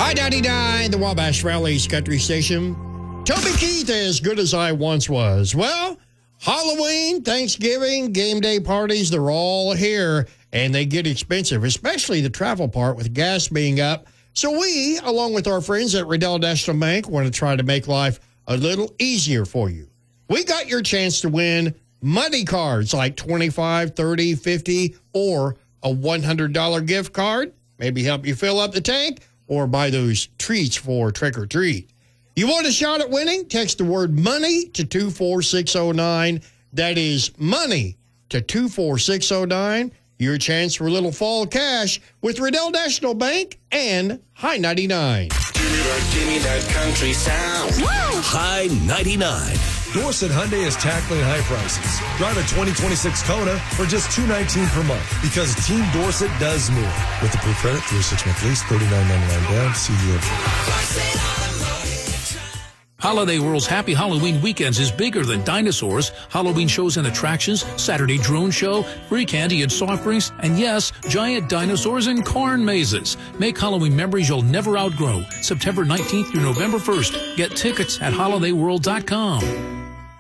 I-99, the Wabash Valley's country station. Toby Keith, as good as I once was. Well, Halloween, Thanksgiving, game day parties, they're all here, and they get expensive, especially the travel part with gas being up. So we, along with our friends at Riddell National Bank, want to try to make life a little easier for you. We got your chance to win money cards like $25, $30, $50, or a $100 gift card. Maybe help you fill up the tank or buy those treats for trick or treat. You want a shot at winning? Text the word money to 24609. That is money to 24609. Your chance for a little fall cash with Riddell National Bank and High 99. Give me that country sound. Woo! High 99. Dorset Hyundai is tackling high prices. Drive a 2026 Kona for just $219 per month because Team Dorset does more. With the pre-credit, 3-6-month lease, $39.99 down. See you. Holiday World's Happy Halloween Weekends is bigger than dinosaurs. Halloween shows and attractions, Saturday drone show, free candy and soft drinks, and yes, giant dinosaurs and corn mazes. Make Halloween memories you'll never outgrow. September 19th through November 1st. Get tickets at holidayworld.com.